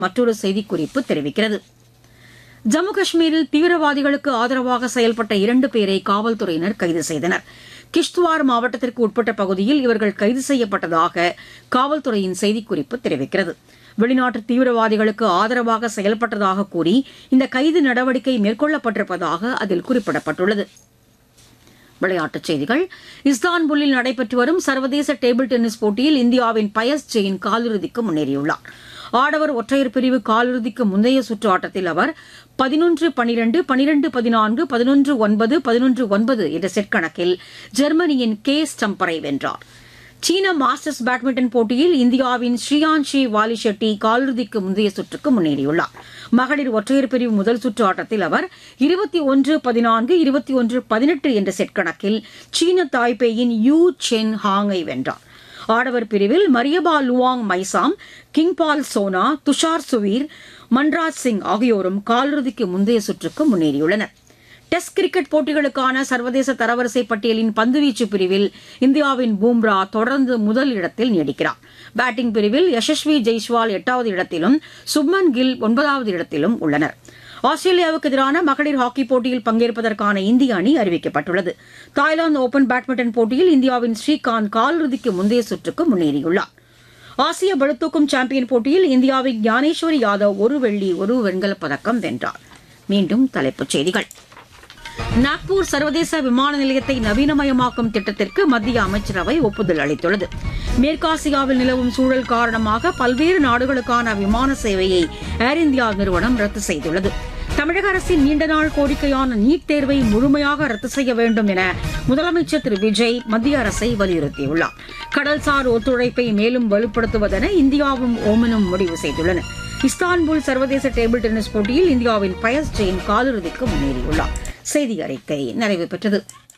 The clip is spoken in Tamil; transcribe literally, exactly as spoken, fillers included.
மற்றொரு செய்திக்குறிப்பு தெரிவிக்கிறது. ஜம்மு காஷ்மீரில் தீவிரவாதிகளுக்கு ஆதரவாக செயல்பட்ட இரண்டு பேரை காவல்துறையினர் கைது செய்தனர். கிஷ்துவார் மாவட்டத்திற்கு உட்பட்ட பகுதியில் இவர்கள் கைது செய்யப்பட்டதாக காவல்துறையின் செய்திக்குறிப்பு தெரிவிக்கிறது. வெளிநாட்டு தீவிரவாதிகளுக்கு ஆதரவாக செயல்பட்டதாக கூறி இந்த கைது நடவடிக்கை மேற்கொள்ளப்பட்டிருப்பதாக அதில் குறிப்பிடப்பட்டுள்ளது. விளையாட்டுச் செய்திகள். இஸ்தான்புல்லில் நடைபெற்று வரும் சர்வதேச டேபிள் டென்னிஸ் போட்டியில் இந்தியாவின் பயஸ் ஜெயின் காலிறுதிக்கு முன்னேறியுள்ளார். ஆடவர் ஒற்றையர் பிரிவு காலிறுதிக்கு முந்தைய சுற்று ஆட்டத்தில் அவர் பதினொன்று பனிரண்டு பனிரண்டு பதினான்கு பதினொன்று ஒன்பது பதினொன்று ஒன்பது என்ற செட் கணக்கில் ஜெர்மனியின் கே ஸ்டம்பரை வென்றார். சீன மாஸ்டர்ஸ் பேட்மிண்டன் போட்டியில் இந்தியாவின் ஸ்ரீயான்ஷி வாலி ஷெட்டி காலிறுதிக்கு முந்தைய சுற்றுக்கு முன்னேறியுள்ளார். மகளிர் ஒற்றையர் பிரிவு முதல் சுற்று ஆட்டத்தில் அவர் இருபத்தி ஒன்று பதினான்கு இருபத்தி ஒன்று பதினெட்டு என்ற செட் கணக்கில் சீன தாய்பேயின் யூ சென் ஹாங்கை வென்றார். ஆடவர் பிரிவில் மரியபா லுவாங் மைசாம், கிங்பால் சோனா, துஷார் சுவீர், மன்ராஜ் சிங் ஆகியோரும் காலிறுதிக்கு முந்தைய சுற்றுக்கு முன்னேறியுள்ளனர். டெஸ்ட் கிரிக்கெட் போட்டிகளுக்கான சர்வதேச தரவரிசை பட்டியலின் பந்துவீச்சு பிரிவில் இந்தியாவின் பூம்ரா தொடர்ந்து முதல் இடத்தில் நீடிக்கிறார். பேட்டிங் பிரிவில் யசஸ்வி ஜெய்ஸ்வால் எட்டாவது இடத்திலும் சுப்மன் கில் ஒன்பதாவது இடத்திலும் உள்ளனர். ஆஸ்திரேலியாவுக்கு எதிரான மகளிர் ஹாக்கி போட்டியில் பங்கேற்பதற்கான இந்திய அணி அறிவிக்கப்பட்டுள்ளது. தாய்லாந்து ஓபன் பேட்மிண்டன் போட்டியில் இந்தியாவின் ஸ்ரீகாந்த் காலிறுதிக்கு முந்தைய சுற்றுக்கு முன்னேறியுள்ளார். ஆசிய பளுதூக்கும் சாம்பியன் போட்டியில் இந்தியாவின் ஞானேஸ்வரி யாதவ் ஒரு வெள்ளி ஒரு வெண்கலப் பதக்கம் வென்றார். மீண்டும் தலைப்புச் செய்திகள். நாக்பூர் சர்வதேச விமான நிலையத்தை நவீனமயமாக்கும் திட்டத்திற்கு மத்திய அமைச்சரவை ஒப்புதல் அளித்துள்ளது. மேற்காசியாவில் நிலவும் சூழல் காரணமாக பல்வேறு நாடுகளுக்கான விமான சேவையை ஏர் இந்தியா நிறுவனம் ரத்து செய்துள்ளது. தமிழக அரசின் நீண்டநாள் கோரிக்கையான நீட் தேர்வை முழுமையாக ரத்து செய்ய வேண்டும் என முதலமைச்சர் திரு விஜய் மத்திய அரசை வலியுறுத்தியுள்ளார். கடல்சார் ஒத்துழைப்பை மேலும் வலுப்படுத்துவதென இந்தியாவும் ஓமனும் முடிவு செய்துள்ளன. இஸ்தான்புல் சர்வதேச டேபிள் டென்னிஸ் போட்டியில் இந்தியாவின் பயஸ் ஜெயின் காலிறுதிக்கு முன்னேறியுள்ளார். செய்தி அறிக்கை நிறைவு பெற்றது.